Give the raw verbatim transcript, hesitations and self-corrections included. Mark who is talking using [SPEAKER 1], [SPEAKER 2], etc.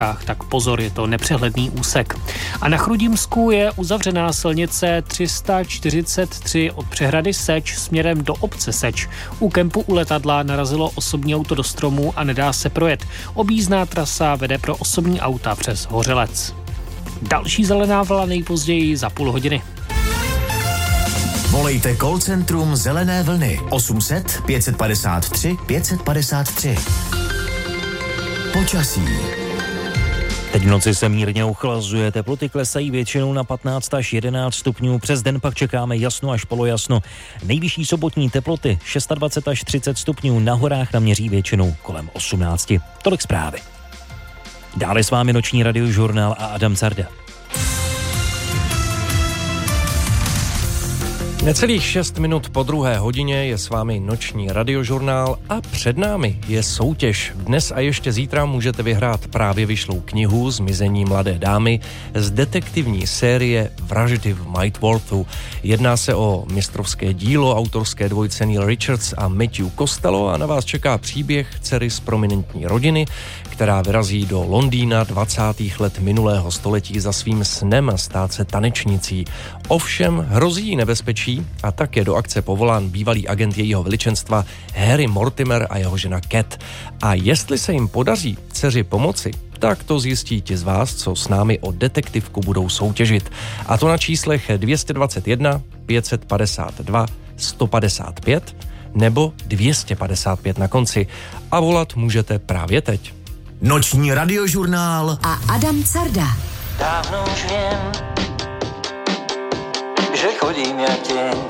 [SPEAKER 1] tak pozor, je to nepřehledný úsek. A na Chrudimsku je uzavřená silnice tři sta čtyřicet tři od přehrady Seč směrem do obce Seč. U kempu u letadla narazilo osobní auto do stromu a nedá se projet. Objízdná trasa vede pro osobní auta přes Hořelec. Další zelená vlna nejpozději za půl hodiny.
[SPEAKER 2] Volejte call centrum Zelené vlny osm set pět padesát tři pět padesát tři. Počasí.
[SPEAKER 3] Teď v noci se mírně ochlazuje, teploty klesají většinou na patnáct až jedenáct stupňů, přes den pak čekáme jasno až polojasno. Nejvyšší sobotní teploty dvacet šest až třicet stupňů, na horách naměří většinou kolem osmnáct. Tolik zprávy. Dále s vámi noční radiožurnál a Adam Carda.
[SPEAKER 4] Necelých šest minut po druhé hodině je s vámi noční radiožurnál a před námi je soutěž. Dnes a ještě zítra můžete vyhrát právě vyšlou knihu Zmizení mladé dámy z detektivní série Vraždy v Mightworthu. Jedná se o mistrovské dílo autorské dvojice Neil Richards a Matthew Costello a na vás čeká příběh dcery z prominentní rodiny, která vyrazí do Londýna dvacátých let minulého století za svým snem stát se tanečnicí. Ovšem hrozí jí nebezpečí a tak je do akce povolán bývalý agent jejího veličenstva Harry Mortimer a jeho žena Cat. A jestli se jim podaří dceři pomoci, tak to zjistí ti z vás, co s námi o detektivku budou soutěžit. A to na číslech dvě stě dvacet jedna, pět set padesát dva, sto padesát pět nebo dvě stě padesát pět na konci. A volat můžete právě teď.
[SPEAKER 2] Noční radiožurnál
[SPEAKER 5] a Adam Carda.
[SPEAKER 6] Dávno už vím, že chodím jak těň